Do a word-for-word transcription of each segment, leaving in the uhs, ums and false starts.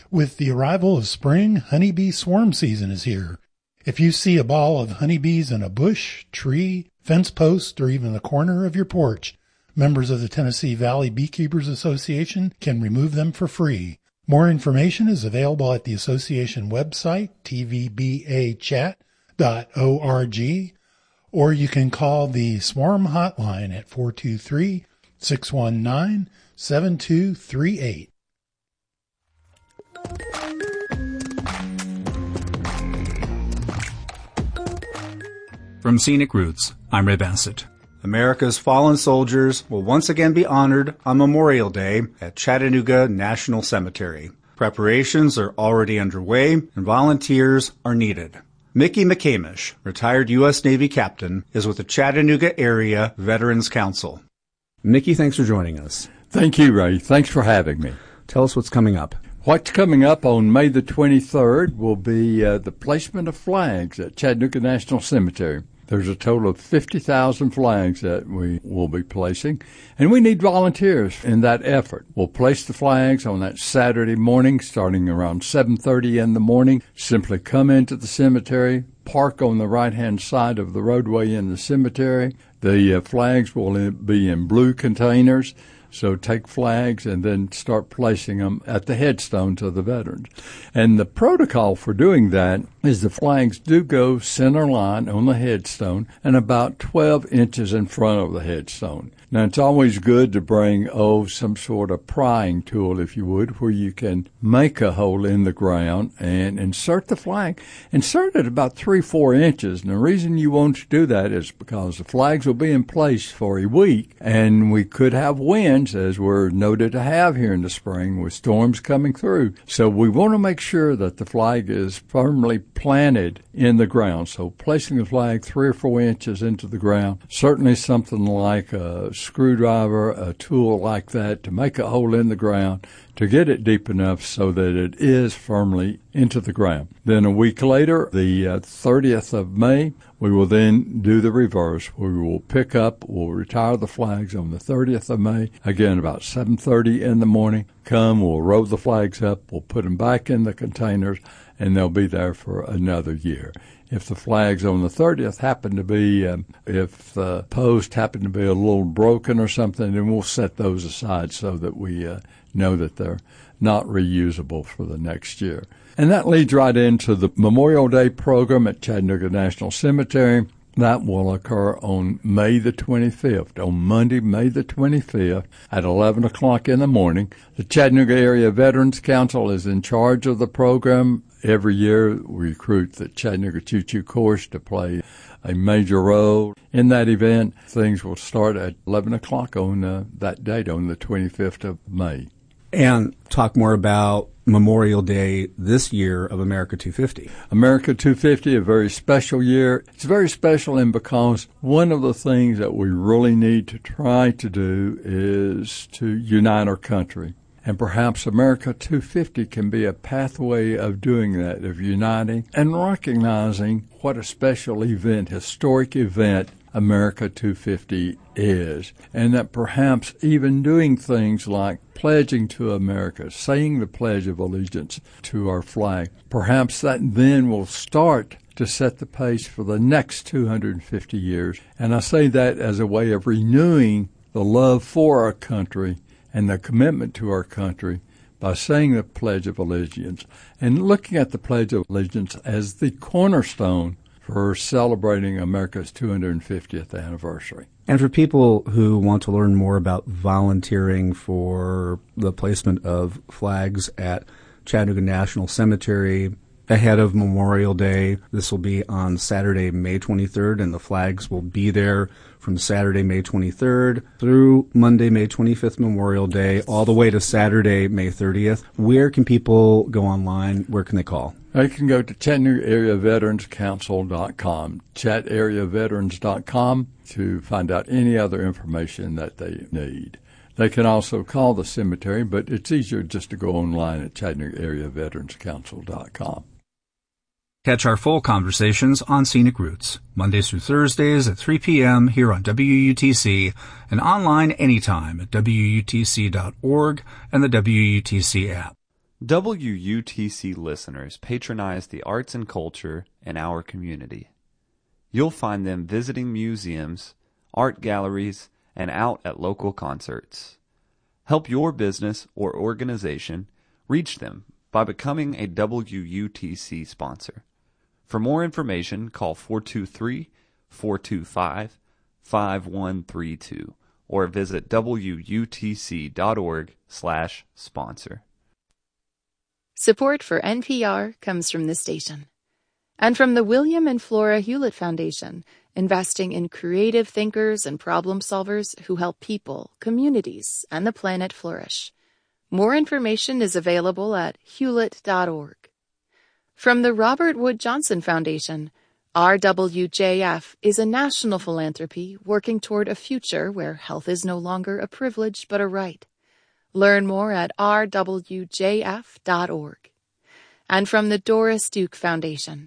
With the arrival of spring, honeybee swarm season is here. If you see a ball of honeybees in a bush, tree, fence post, or even the corner of your porch, members of the Tennessee Valley Beekeepers Association can remove them for free. More information is available at the association website, t v b a chat dot org, or you can call the Swarm Hotline at four two three, six one nine, seven two three eight. From Scenic Roots, I'm Ray Bassett. America's fallen soldiers will once again be honored on Memorial Day at Chattanooga National Cemetery. Preparations are already underway and volunteers are needed. Mickey McCamish, retired U S Navy captain, is with the Chattanooga Area Veterans Council. Mickey, thanks for joining us. Thank you, Ray. Thanks for having me. Tell us what's coming up. What's coming up on May the twenty-third will be uh, the placement of flags at Chattanooga National Cemetery. There's a total of fifty thousand flags that we will be placing, and we need volunteers in that effort. We'll place the flags on that Saturday morning starting around seven thirty in the morning. Simply come into the cemetery, park on the right-hand side of the roadway in the cemetery. The uh, flags will be in blue containers. So take flags and then start placing them at the headstones of the veterans. And the protocol for doing that is the flags do go center line on the headstone and about twelve inches in front of the headstone. Now, it's always good to bring, oh, some sort of prying tool, if you would, where you can make a hole in the ground and insert the flag. Insert it about three, four inches. And the reason you want to do that is because the flags will be in place for a week, and we could have winds, as we're noted to have here in the spring, with storms coming through. So we want to make sure that the flag is firmly planted in the ground. So placing the flag three or four inches into the ground, certainly something like a screwdriver, a tool like that to make a hole in the ground to get it deep enough so that it is firmly into the ground. Then a week later, the uh, thirtieth of May, we will then do the reverse. We will pick up, we'll retire the flags on the thirtieth of May, again about seven thirty in the morning. Come, we'll roll the flags up, we'll put them back in the containers, and they'll be there for another year. If the flags on the thirtieth happen to be, um, if the post happen to be a little broken or something, then we'll set those aside so that we uh, know that they're not reusable for the next year. And that leads right into the Memorial Day program at Chattanooga National Cemetery. That will occur on May the twenty-fifth, on Monday, May the twenty-fifth at eleven o'clock in the morning. The Chattanooga Area Veterans Council is in charge of the program. Every year we recruit the Chattanooga Choo Choo Chorus to play a major role in that event. Things will start at eleven o'clock on uh, that date, on the twenty-fifth of May. And talk more about Memorial Day this year of America two fifty. America two fifty, a very special year. It's very special in because one of the things that we really need to try to do is to unite our country. And perhaps America two fifty can be a pathway of doing that, of uniting and recognizing what a special event, historic event, America two fifty is. And that perhaps even doing things like pledging to America, saying the Pledge of Allegiance to our flag, perhaps that then will start to set the pace for the next two hundred fifty years. And I say that as a way of renewing the love for our country and the commitment to our country by saying the Pledge of Allegiance and looking at the Pledge of Allegiance as the cornerstone for celebrating America's two hundred fiftieth anniversary. And for people who want to learn more about volunteering for the placement of flags at Chattanooga National Cemetery ahead of Memorial Day, this will be on Saturday, May twenty-third, and the flags will be there from Saturday, May twenty-third through Monday, May twenty-fifth, Memorial Day, all the way to Saturday, May thirtieth. Where can people go online? Where can they call? They can go to Chattanooga Area Veterans Council dot com, chat area veterans dot com, to find out any other information that they need. They can also call the cemetery, but it's easier just to go online at Chattanooga Area Veterans Council dot com. Catch our full conversations on Scenic Roots, Mondays through Thursdays at three p.m. here on W U T C and online anytime at W U T C dot org and the W U T C app. W U T C listeners patronize the arts and culture in our community. You'll find them visiting museums, art galleries, and out at local concerts. Help your business or organization reach them by becoming a W U T C sponsor. For more information, call four two three, four two five, five one three two or visit W U T C dot org slash sponsor. Support for N P R comes from this station and from the William and Flora Hewlett Foundation, investing in creative thinkers and problem solvers who help people, communities, and the planet flourish. More information is available at hewlett dot org. From the Robert Wood Johnson Foundation, R W J F is a national philanthropy working toward a future where health is no longer a privilege but a right. Learn more at r w j f dot org. And from the Doris Duke Foundation.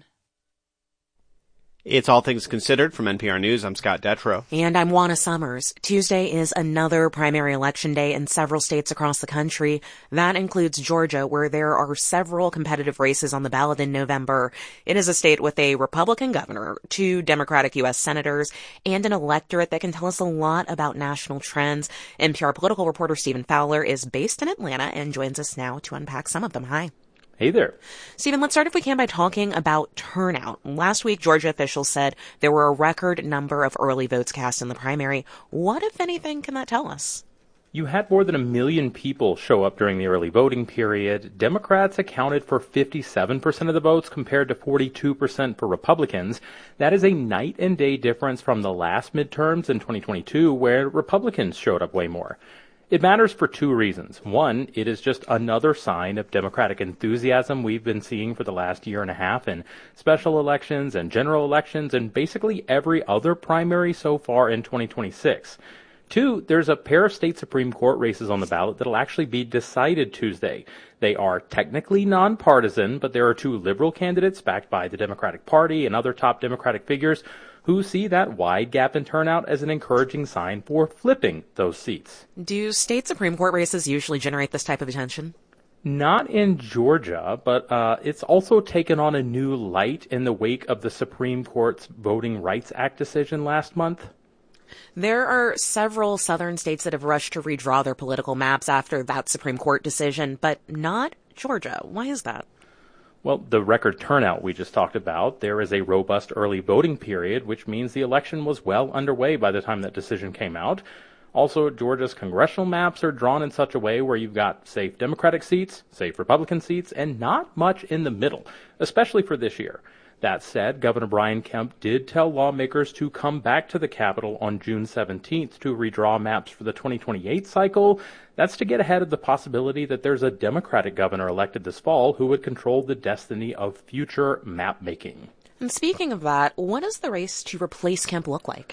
It's All Things Considered from N P R News. I'm Scott Detrow. And I'm Juana Summers. Tuesday is another primary election day in several states across the country. That includes Georgia, where there are several competitive races on the ballot in November. It is a state with a Republican governor, two Democratic U S senators, and an electorate that can tell us a lot about national trends. N P R political reporter Stephen Fowler is based in Atlanta and joins us now to unpack some of them. Hi. Hey there. Stephen, let's start if we can by talking about turnout. Last week, Georgia officials said there were a record number of early votes cast in the primary. What, if anything, can that tell us? You had more than a million people show up during the early voting period. Democrats accounted for fifty-seven percent of the votes compared to forty-two percent for Republicans. That is a night and day difference from the last midterms in twenty twenty-two, where Republicans showed up way more. It matters for two reasons. One, it is just another sign of Democratic enthusiasm we've been seeing for the last year and a half in special elections and general elections and basically every other primary so far in twenty twenty-six. Two, there's a pair of state Supreme Court races on the ballot that'll actually be decided Tuesday. They are technically nonpartisan, but there are two liberal candidates backed by the Democratic Party and other top Democratic figures who see that wide gap in turnout as an encouraging sign for flipping those seats. Do state Supreme Court races usually generate this type of attention? Not in Georgia, but uh, it's also taken on a new light in the wake of the Supreme Court's Voting Rights Act decision last month. There are several southern states that have rushed to redraw their political maps after that Supreme Court decision, but not Georgia. Why is that? Well, the record turnout we just talked about, there is a robust early voting period, which means the election was well underway by the time that decision came out. Also, Georgia's congressional maps are drawn in such a way where you've got safe Democratic seats, safe Republican seats, and not much in the middle, especially for this year. That said, Governor Brian Kemp did tell lawmakers to come back to the Capitol on June seventeenth to redraw maps for the twenty twenty-eight cycle. That's to get ahead of the possibility that there's a Democratic governor elected this fall who would control the destiny of future map making. And speaking of that, what does the race to replace Kemp look like?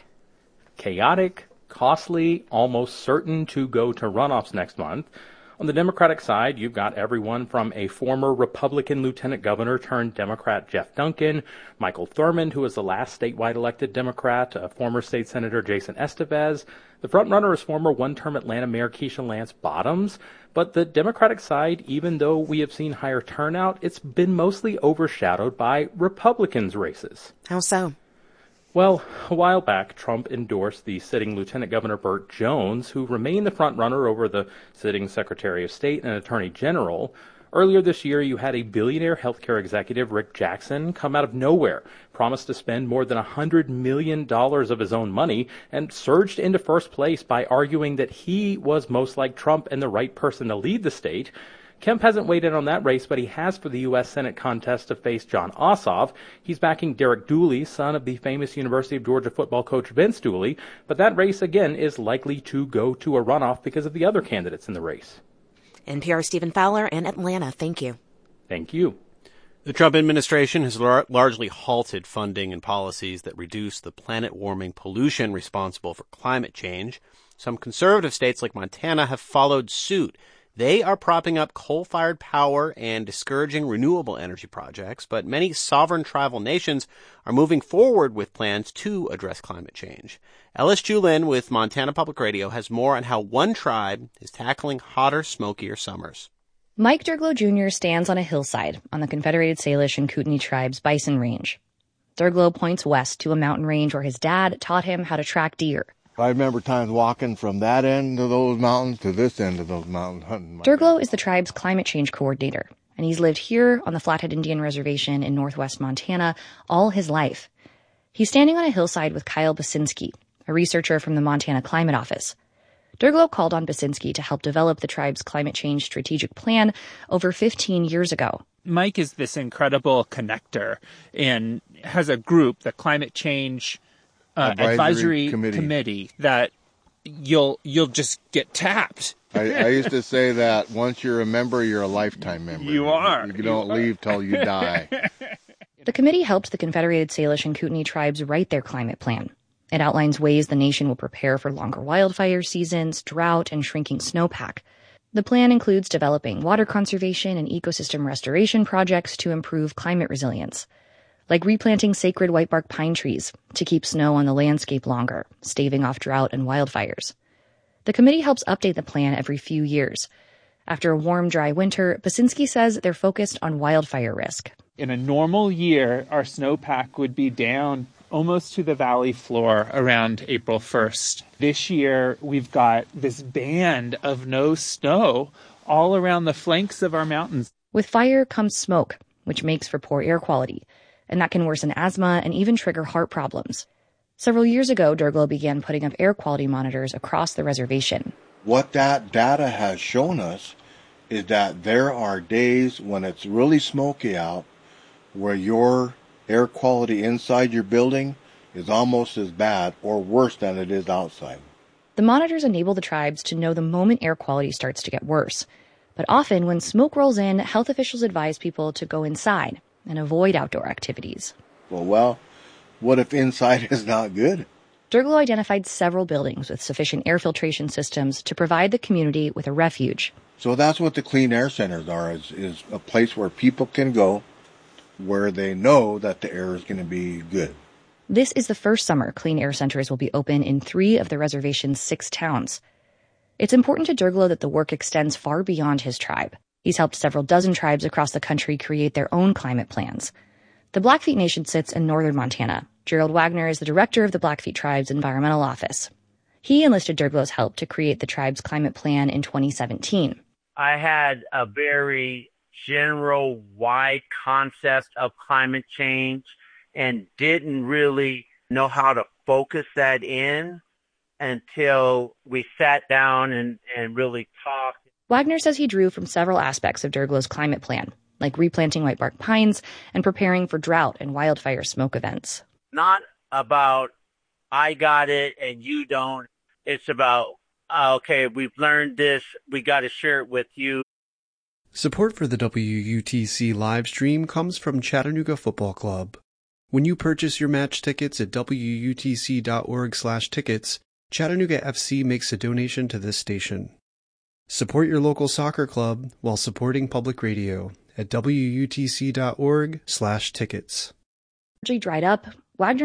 Chaotic, costly, almost certain to go to runoffs next month. On the Democratic side, you've got everyone from a former Republican lieutenant governor turned Democrat Jeff Duncan, Michael Thurmond, who was the last statewide elected Democrat, a former state senator Jason Estevez. The frontrunner is former one-term Atlanta Mayor Keisha Lance Bottoms. But the Democratic side, even though we have seen higher turnout, it's been mostly overshadowed by Republicans' races. How so? Well, a while back, Trump endorsed the sitting Lieutenant Governor Burt Jones, who remained the front-runner over the sitting Secretary of State and Attorney General. Earlier this year, you had a billionaire healthcare executive, Rick Jackson, come out of nowhere, promised to spend more than one hundred million dollars of his own money, and surged into first place by arguing that he was most like Trump and the right person to lead the state. Kemp hasn't weighed in on that race, but he has for the U S Senate contest to face Jon Ossoff. He's backing Derek Dooley, son of the famous University of Georgia football coach Vince Dooley. But that race, again, is likely to go to a runoff because of the other candidates in the race. N P R Stephen Fowler in Atlanta. Thank you. Thank you. The Trump administration has lar- largely halted funding and policies that reduce the planet-warming pollution responsible for climate change. Some conservative states like Montana have followed suit. They are propping up coal-fired power and discouraging renewable energy projects, but many sovereign tribal nations are moving forward with plans to address climate change. Ellis Julin with Montana Public Radio has more on how one tribe is tackling hotter, smokier summers. Mike Durglo Junior stands on a hillside on the Confederated Salish and Kootenai Tribes' Bison Range. Durglo points west to a mountain range where his dad taught him how to track deer. I remember times walking from that end of those mountains to this end of those mountains hunting. Durglo is the tribe's climate change coordinator, and he's lived here on the Flathead Indian Reservation in northwest Montana all his life. He's standing on a hillside with Kyle Basinski, a researcher from the Montana Climate Office. Durglo called on Basinski to help develop the tribe's climate change strategic plan over fifteen years ago. Mike is this incredible connector and has a group, the Climate Change uh, Advisory, Advisory Committee. Committee, that you'll you'll just get tapped. I, I used to say that once you're a member, you're a lifetime member. You are. You, you don't you leave till you die. The committee helped the Confederated Salish and Kootenai tribes write their climate plan. It outlines ways the nation will prepare for longer wildfire seasons, drought, and shrinking snowpack. The plan includes developing water conservation and ecosystem restoration projects to improve climate resilience, like replanting sacred whitebark pine trees to keep snow on the landscape longer, staving off drought and wildfires. The committee helps update the plan every few years. After a warm, dry winter, Basinski says they're focused on wildfire risk. In a normal year, our snowpack would be down almost to the valley floor around April first. This year, we've got this band of no snow all around the flanks of our mountains. With fire comes smoke, which makes for poor air quality, and that can worsen asthma and even trigger heart problems. Several years ago, Durglo began putting up air quality monitors across the reservation. What that data has shown us is that there are days when it's really smoky out where your air quality inside your building is almost as bad or worse than it is outside. The monitors enable the tribes to know the moment air quality starts to get worse. But often when smoke rolls in, health officials advise people to go inside and avoid outdoor activities. Well, well, what if inside is not good? Durglo identified several buildings with sufficient air filtration systems to provide the community with a refuge. So that's what the clean air centers are, is, is a place where people can go where they know that the air is going to be good. This is the first summer clean air centers will be open in three of the reservation's six towns. It's important to Durglo that the work extends far beyond his tribe. He's helped several dozen tribes across the country create their own climate plans. The Blackfeet Nation sits in northern Montana. Gerald Wagner is the director of the Blackfeet Tribe's Environmental Office. He enlisted Durglo's help to create the tribe's climate plan in twenty seventeen. I had a very general wide concept of climate change and didn't really know how to focus that in until we sat down and, and really talked. Wagner says he drew from several aspects of Durglo's climate plan, like replanting whitebark pines and preparing for drought and wildfire smoke events. Not about, I got it and you don't. It's about, uh, okay, we've learned this, we got to share it with you. Support for the W U T C live stream comes from Chattanooga Football Club. When you purchase your match tickets at W U T C dot org slash tickets, Chattanooga F C makes a donation to this station. Support your local soccer club while supporting public radio at W U T C dot org slash tickets. Dried up, Wagner